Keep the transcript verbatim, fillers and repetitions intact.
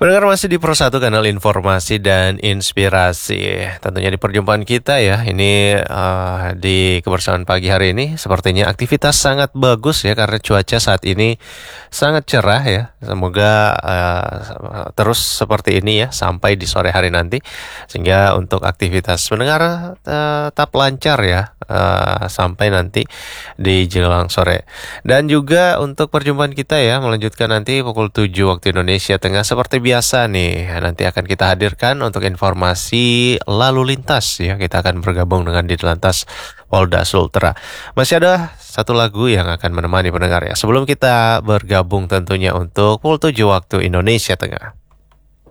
Pendengar masih di Pro satu Kanal Informasi dan Inspirasi. Tentunya di perjumpaan kita ya, ini uh, di kebersamaan pagi hari ini sepertinya aktivitas sangat bagus ya, karena cuaca saat ini sangat cerah ya. Semoga uh, terus seperti ini ya sampai di sore hari nanti, sehingga untuk aktivitas pendengar uh, tetap lancar ya uh, sampai nanti di jelang sore. Dan juga untuk perjumpaan kita ya, melanjutkan nanti pukul tujuh waktu Indonesia Tengah. Seperti biasa nih, nanti akan kita hadirkan untuk informasi lalu lintas ya. Kita akan bergabung dengan Ditlantas Polda Sultra. Masih ada satu lagu yang akan menemani pendengar ya, sebelum kita bergabung tentunya untuk pukul tujuh waktu Indonesia Tengah.